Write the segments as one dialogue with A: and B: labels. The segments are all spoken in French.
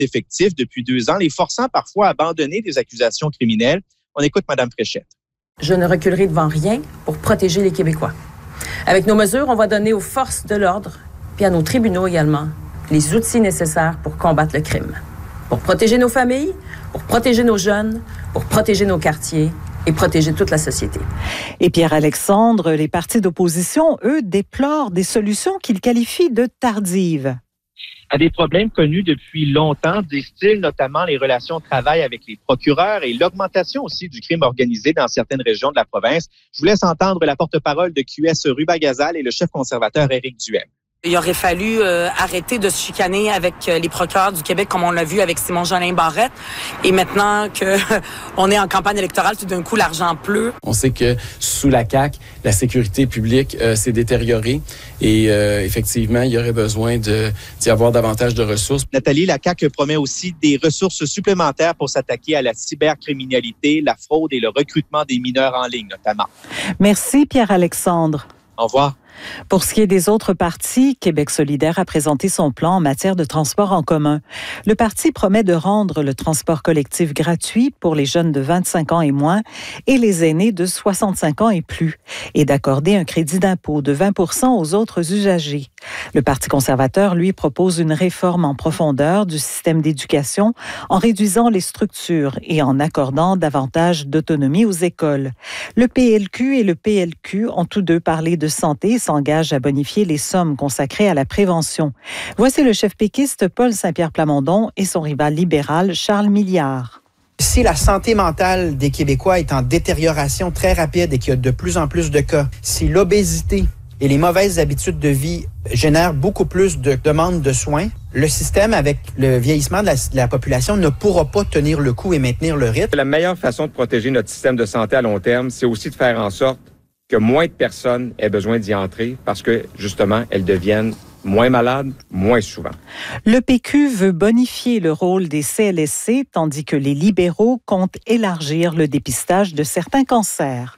A: d'effectifs depuis 2 ans, les forçant parfois à abandonner des accusations criminelles. On écoute Mme Fréchette.
B: Je ne reculerai devant rien pour protéger les Québécois. Avec nos mesures, on va donner aux forces de l'ordre, puis à nos tribunaux également, les outils nécessaires pour combattre le crime. Pour protéger nos familles, pour protéger nos jeunes, pour protéger nos quartiers et protéger toute la société.
C: Et Pierre-Alexandre, les partis d'opposition, eux, déplorent des solutions qu'ils qualifient de tardives.
A: À des problèmes connus depuis longtemps, disent-ils, notamment les relations de travail avec les procureurs et l'augmentation aussi du crime organisé dans certaines régions de la province. Je vous laisse entendre la porte-parole de QS Ruba-Gazal et le chef conservateur Éric Duhem.
D: Il aurait fallu arrêter de se chicaner avec les procureurs du Québec, comme on l'a vu avec Simon-Jolin Barrette. Et maintenant que on est en campagne électorale, tout d'un coup, l'argent pleut.
E: On sait que sous la CAQ, la sécurité publique s'est détériorée et effectivement, il y aurait besoin d'y avoir davantage de ressources.
A: Nathalie, la CAQ promet aussi des ressources supplémentaires pour s'attaquer à la cybercriminalité, la fraude et le recrutement des mineurs en ligne, notamment.
C: Merci, Pierre-Alexandre.
A: Au revoir.
C: Pour ce qui est des autres partis, Québec solidaire a présenté son plan en matière de transport en commun. Le parti promet de rendre le transport collectif gratuit pour les jeunes de 25 ans et moins et les aînés de 65 ans et plus, et d'accorder un crédit d'impôt de 20 % aux autres usagers. Le Parti conservateur, lui, propose une réforme en profondeur du système d'éducation en réduisant les structures et en accordant davantage d'autonomie aux écoles. Le PLQ et le PLQ ont tous deux parlé de santé et s'engagent à bonifier les sommes consacrées à la prévention. Voici le chef péquiste Paul Saint-Pierre Plamondon et son rival libéral Charles Milliard.
F: Si la santé mentale des Québécois est en détérioration très rapide et qu'il y a de plus en plus de cas, si l'obésité et les mauvaises habitudes de vie génèrent beaucoup plus de demandes de soins, le système, avec le vieillissement de la population, ne pourra pas tenir le coup et maintenir le rythme.
G: La meilleure façon de protéger notre système de santé à long terme, c'est aussi de faire en sorte que moins de personnes aient besoin d'y entrer parce que, justement, elles deviennent moins malades, moins souvent.
C: Le PQ veut bonifier le rôle des CLSC, tandis que les libéraux comptent élargir le dépistage de certains cancers.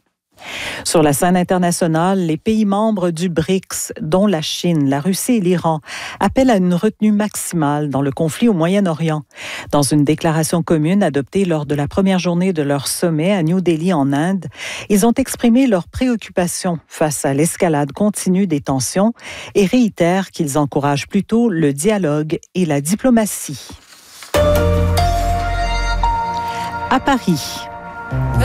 C: Sur la scène internationale, les pays membres du BRICS, dont la Chine, la Russie et l'Iran, appellent à une retenue maximale dans le conflit au Moyen-Orient. Dans une déclaration commune adoptée lors de la première journée de leur sommet à New Delhi en Inde, ils ont exprimé leur préoccupation face à l'escalade continue des tensions et réitèrent qu'ils encouragent plutôt le dialogue et la diplomatie. À Paris.